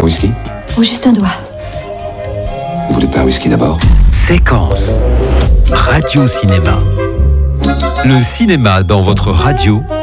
whisky? Ou juste un doigt. Vous voulez pas un whisky d'abord? Séquence Radio Cinéma. Le cinéma dans votre radio